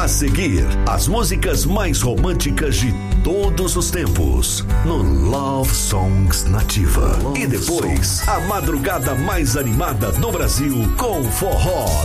A seguir, as músicas mais românticas de todos os tempos no Love Songs Nativa. E depois, a madrugada mais animada do Brasil com forró